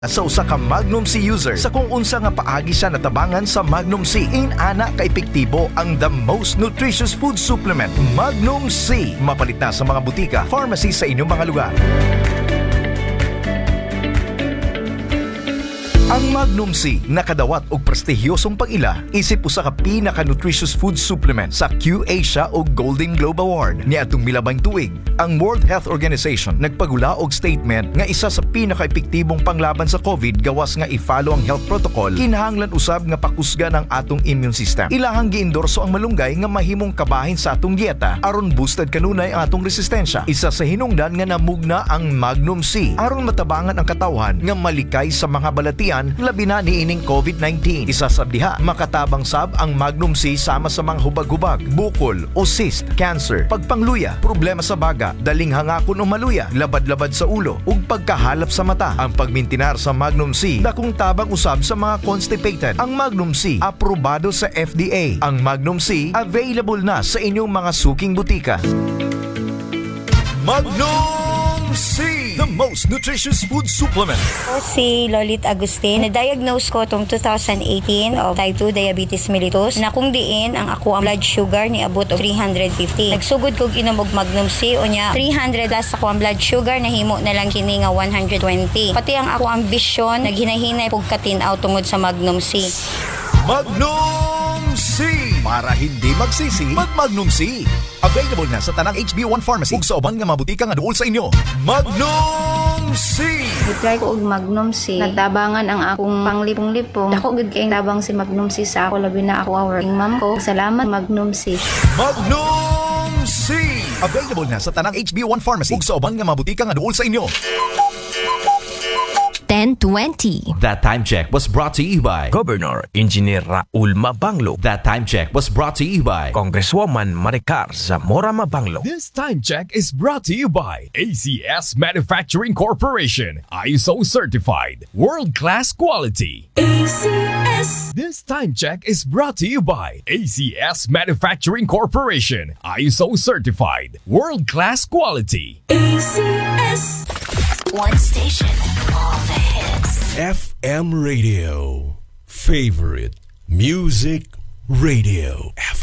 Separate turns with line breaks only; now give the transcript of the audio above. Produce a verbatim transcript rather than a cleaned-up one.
Sa usa ka Magnum C user sa kung unsa nga paagi siya natabangan sa Magnum C, inana ka epektibo ang the most nutritious food supplement Magnum C. Mapalit na sa mga butika, pharmacy sa inyong mga lugar. Ang Magnum C nakadawat og prestihiyosong pag-ila isip usa ka pinaka-nutritious food supplement sa Q A siya og Golden Globe Award niadtong milabang tuig. Ang World Health Organization nagpagula og statement nga isa sa pinaka-epektibong panglaban sa COVID gawas nga i-follow ang health protocol kinahanglan usab nga pakusgan ang atong immune system. Ilahang giendorso ang malunggay nga mahimong kabahin sa atong dieta aron boosted kanunay ang atong resistensya. Isa sa hinungdan nga namugna ang Magnum C aron matabangan ang katawhan nga malikay sa mga balatian labi na niining COVID nineteen. Isa sa diha, makatabang sab ang Magnum C sama sa mga hubag-hubag, bukol o cyst, cancer, pagpangluya, problema sa baga, daling hangakon o maluya, labad-labad sa ulo, ug pagkahalap sa mata. Ang pagmintinar sa Magnum C, dakong tabang usab sa mga constipated. Ang Magnum C, aprobado sa F D A. Ang Magnum C, available na sa inyong mga suking butika. Magnum C, the most nutritious food supplement.
Ako si Lolit Agustin. Na-diagnose ko tong two thousand eighteen of type two diabetes mellitus na kung diin ang ako ang blood sugar ni abot og three hundred fifty. Nagsugod kog inom og Magnum C o nya three hundred plus ako ang blood sugar nahimo na lang kini nga one hundred twenty. Pati ang ako ambisyon naghinahinay pug katinaw tungod sa Magnum C.
Magnum C, para hindi magsisi, mag Magnum C. Available na sa tanang H B one Pharmacy ug sa uban nga mabutika nga duol sa inyo. Magnum C.
I-try ko og Magnum C. Nagtabangan ang akong panglipong-lipong. Dako gud kay tabang si Magnum C sa ako labi na ako working mom ko. Salamat Magnum C.
Magnum C. Available na sa tanang H B one Pharmacy ug sa uban nga mabutika nga duol sa inyo.
ten twenty.
That time check was brought to you by
Governor Engineer Raul Mabanglo.
That time check was brought to you by
Congresswoman Maricar Zamora Mabanglo.
This time check is brought to you by A C S Manufacturing Corporation. I S O certified. World-class quality.
A C S.
This time check is brought to you by A C S Manufacturing Corporation. I S O certified. World-class quality.
A C S. One station, all the hits.
F M Radio. Favorite Music Radio. F